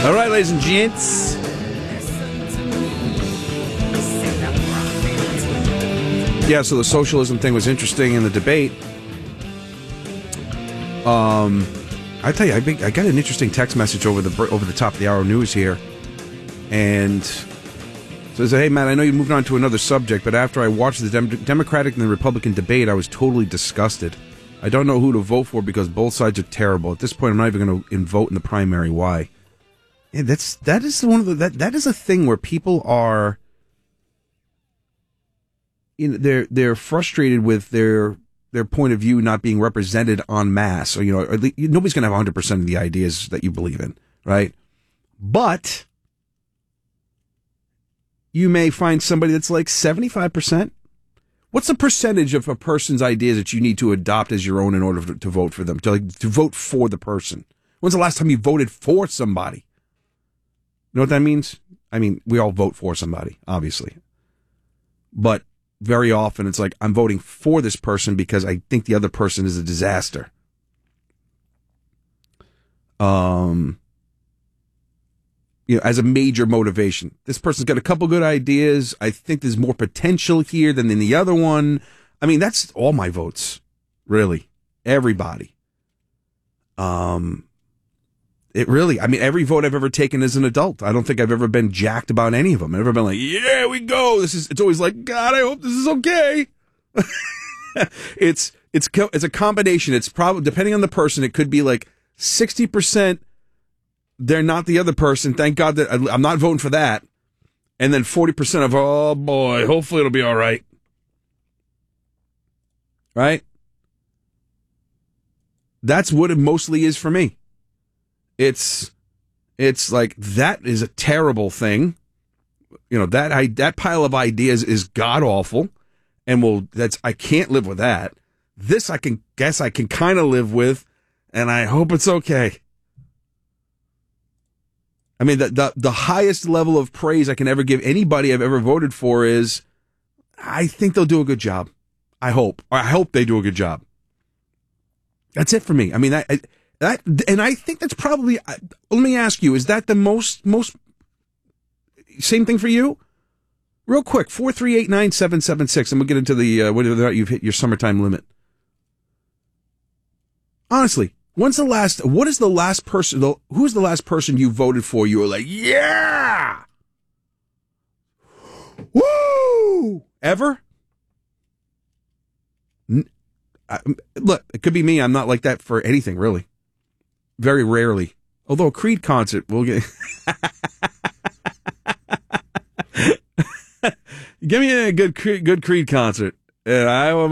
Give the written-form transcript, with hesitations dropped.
All right, ladies and gents. Yeah, so the socialism thing was interesting in the debate. I tell you, I got an interesting text message over the top of the hour news here, and says, "Hey, Matt, I know you moved on to another subject, but after I watched the Democratic and the Republican debate, I was totally disgusted. I don't know who to vote for because both sides are terrible. At this point, I'm not even going to vote in the primary. Why?" Yeah, that is a thing where people are, they're frustrated with their point of view not being represented en masse. Or, at least, nobody's going to have 100% of the ideas that you believe in, right? But you may find somebody that's like 75%. What's the percentage of a person's ideas that you need to adopt as your own in order to vote for them, to vote for the person? When's the last time you voted for somebody? You know what that means? I mean, we all vote for somebody, obviously. But very often it's like, I'm voting for this person because I think the other person is a disaster. As a major motivation. This person's got a couple good ideas. I think there's more potential here than in the other one. I mean, that's all my votes. Really. Everybody. Every vote I've ever taken as an adult, I don't think I've ever been jacked about any of them. I've never been like, yeah, we go. It's always like, God, I hope this is okay. It's a combination. It's probably, depending on the person, it could be like 60% they're not the other person. Thank God that I'm not voting for that. And then 40% of, oh boy, hopefully it'll be all right. Right? That's what it mostly is for me. It's like, that is a terrible thing. That pile of ideas is god awful, and I can't live with that. This I can kind of live with, and I hope it's okay. I mean, the highest level of praise I can ever give anybody I've ever voted for is, I think they'll do a good job. I hope they do a good job. That's it for me. I mean, and I think that's probably, let me ask you, is that the most, same thing for you? Real quick, 4389776, and we'll get into the, whether or not you've hit your summertime limit. Honestly, who's the last person you voted for you were like, yeah! Woo! Ever? Look, it could be me. I'm not like that for anything, really. Very rarely. Although a Creed concert, we'll get... Give me a good Creed concert. And I